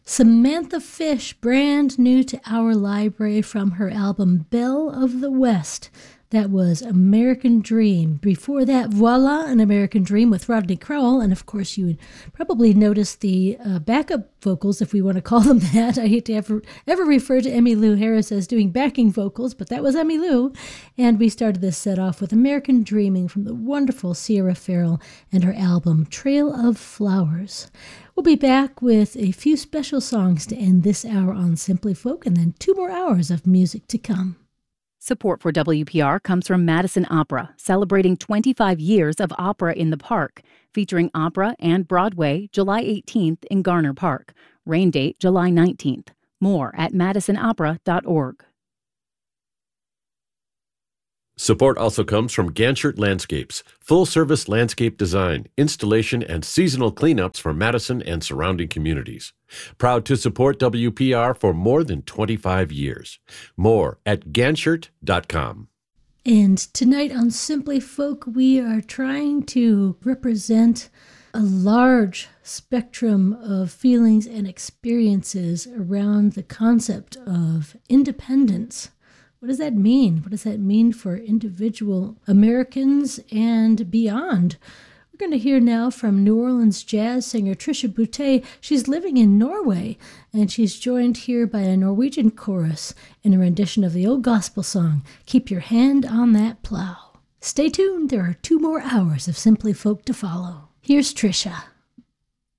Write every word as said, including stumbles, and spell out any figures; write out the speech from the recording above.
Samantha Fish, brand new to our library from her album Belle of the West. That was American Dream. Before that, Voila, An American Dream with Rodney Crowell. And of course, you would probably notice the uh, backup vocals, if we want to call them that. I hate to ever, ever refer to Emmylou Harris as doing backing vocals, but that was Emmylou. And we started this set off with American Dreaming from the wonderful Sierra Farrell and her album Trail of Flowers. We'll be back with a few special songs to end this hour on Simply Folk, and then two more hours of music to come. Support for W P R comes from Madison Opera, celebrating twenty-five years of opera in the park, featuring opera and Broadway July eighteenth in Garner Park. Rain date July nineteenth. More at madison opera dot org. Support also comes from Ganchert Landscapes, full-service landscape design, installation, and seasonal cleanups for Madison and surrounding communities. Proud to support W P R for more than twenty-five years. More at ganchert dot com. And tonight on Simply Folk, we are trying to represent a large spectrum of feelings and experiences around the concept of independence. What does that mean? What does that mean for individual Americans and beyond? We're going to hear now from New Orleans jazz singer Trisha Boutte. She's living in Norway, and she's joined here by a Norwegian chorus in a rendition of the old gospel song, Keep Your Hand on That Plow. Stay tuned. There are two more hours of Simply Folk to follow. Here's Trisha.